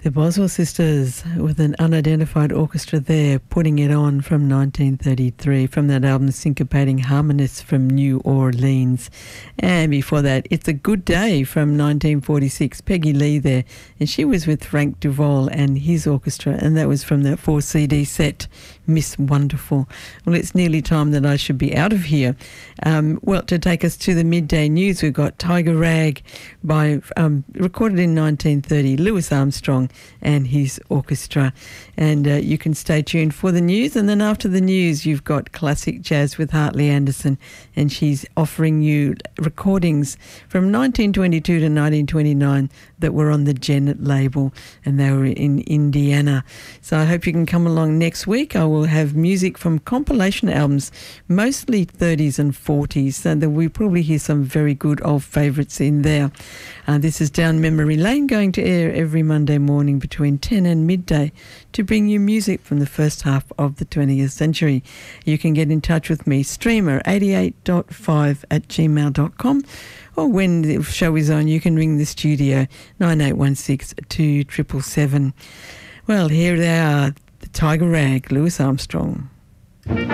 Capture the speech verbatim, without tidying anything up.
The Boswell Sisters with an unidentified orchestra there, putting it on from nineteen thirty-three, from that album Syncopating Harmonists from New Orleans. And before that, It's a Good Day from nineteen forty-six, Peggy Lee there, and she was with Frank Duval and his orchestra, and that was from that four C D set, Miss Wonderful. Well, it's nearly time that I should be out of here. Um, well, to take us to the midday news, we've got Tiger Rag by um, recorded in nineteen thirty, Louis Armstrong and his orchestra. And uh, you can stay tuned for the news, and then after the news you've got classic jazz with Hartley Anderson, and she's offering you recordings from nineteen twenty-two to nineteen twenty-nine that were on the Janet label, and they were in Indiana. So I hope you can come along next week. I will have music from compilation albums, mostly thirties and forties, so that we probably hear some very good old favourites in there. Uh, this is Down Memory Lane, going to air every Monday morning between ten and midday to bring you music from the first half of the twentieth century. You can get in touch with me, streamer eighty-eight point five at gmail dot com, or when the show is on, you can ring the studio, nine eight one six, two seven seven seven. Well, here they are, the Tiger Rag, Louis Armstrong.